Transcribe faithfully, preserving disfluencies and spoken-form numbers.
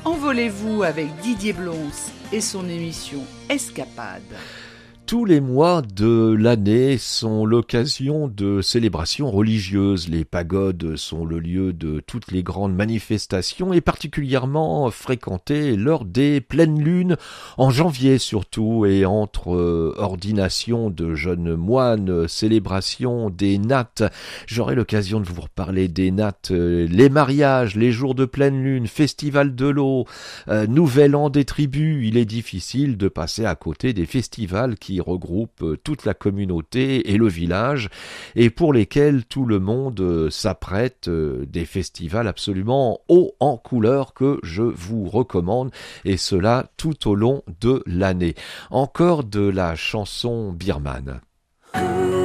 Envolez-vous avec Didier Blons et son émission Escapade. Tous les mois de l'année sont l'occasion de célébrations religieuses. Les pagodes sont le lieu de toutes les grandes manifestations et particulièrement fréquentées lors des pleines lunes, en janvier surtout, et entre euh, ordination de jeunes moines, célébration des nattes. J'aurai l'occasion de vous reparler des nattes, euh, les mariages, les jours de pleine lune, festival de l'eau, euh, nouvel an des tribus. Il est difficile de passer à côté des festivals qui regroupe toute la communauté et le village et pour lesquels tout le monde s'apprête, des festivals absolument hauts en couleur que je vous recommande, et cela tout au long de l'année. Encore de la chanson birmane.